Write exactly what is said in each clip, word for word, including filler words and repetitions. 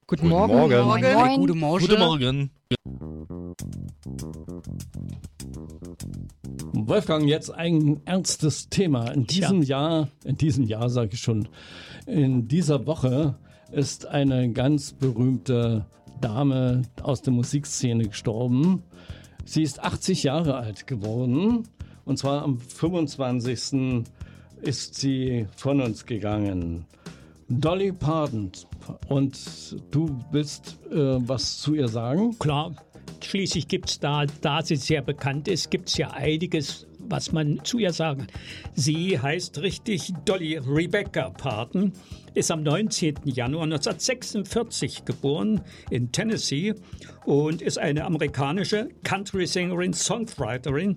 Guten Morgen. Morgen. Morgen. Moin. Gute Morgen. Guten Morgen. Wolfgang, jetzt ein ernstes Thema. In diesem Ja. Jahr, in diesem Jahr sage ich schon, in dieser Woche ist eine ganz berühmte Dame aus der Musikszene gestorben. Sie ist achtzig Jahre alt geworden und zwar am fünfundzwanzigsten ist sie von uns gegangen. Dolly Parton. Und du willst äh, was zu ihr sagen? Klar, schließlich gibt es da, da sie sehr bekannt ist, gibt es ja einiges, was man zu ihr sagen kann. Sie heißt richtig Dolly Rebecca Parton, ist am neunzehnten Januar neunzehnhundertsechsundvierzig geboren in Tennessee und ist eine amerikanische Country-Sängerin, Songwriterin,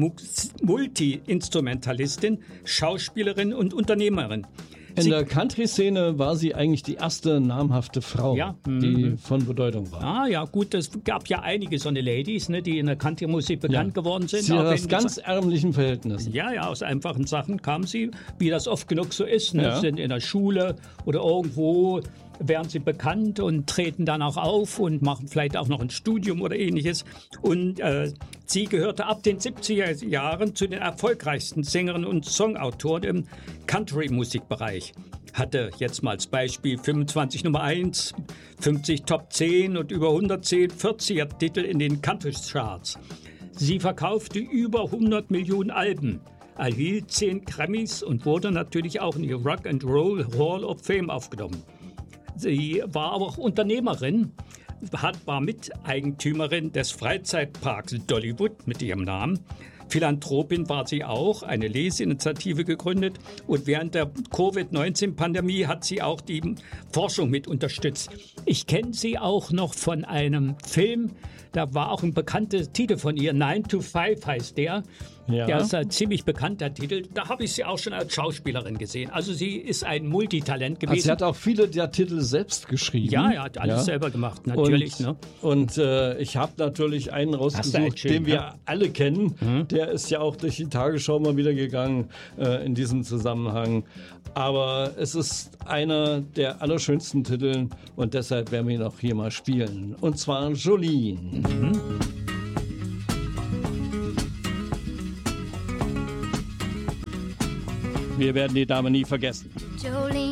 Multi-Instrumentalistin, Schauspielerin und Unternehmerin. In Sie, der Country-Szene war sie eigentlich die erste namhafte Frau, Ja, die mhm. von Bedeutung war. ah ja, gut, es gab ja einige so eine Ladies, ne, die in der Country-Musik bekannt Ja. geworden sind. Sie auch aus in- ganz ärmlichen Verhältnissen. Ja, ja, aus einfachen Sachen kam sie, wie das oft genug so ist. Ne? Ja. Sind in der Schule oder irgendwo, werden sie bekannt und treten dann auch auf und machen vielleicht auch noch ein Studium oder ähnliches. Und äh, sie gehörte ab den siebziger Jahren zu den erfolgreichsten Sängerinnen und Songautoren im Country-Musikbereich. Hatte jetzt mal als Beispiel fünfundzwanzig Nummer eins, fünfzig Top zehn und über hundertzehn vierziger Titel in den Country-Charts. Sie verkaufte über hundert Millionen Alben, erhielt zehn Grammys und wurde natürlich auch in die Rock and Roll Hall of Fame aufgenommen. Sie war aber auch Unternehmerin, hat, war Miteigentümerin des Freizeitparks Dollywood mit ihrem Namen. Philanthropin war sie auch, eine Leseinitiative gegründet und während der Covid neunzehn Pandemie hat sie auch die Forschung mit unterstützt. Ich kenne sie auch noch von einem Film, da war auch ein bekannter Titel von ihr, nine to five heißt der. Ja. Der ist ein ziemlich bekannter Titel. Da habe ich sie auch schon als Schauspielerin gesehen. Also sie ist ein Multitalent gewesen. Also sie hat auch viele der Titel selbst geschrieben. Ja, er hat alles Ja. selber gemacht, natürlich. Und, Ne? und äh, ich habe natürlich einen Hast du einen rausgesucht, schönen, den wir ja? alle kennen. Der ist ja auch durch die Tagesschau mal wieder gegangen äh, in diesem Zusammenhang. Aber es ist einer der allerschönsten Titel und deshalb werden wir ihn auch hier mal spielen. Und zwar Jolene. Mhm. Wir werden die Dame nie vergessen. Jolene.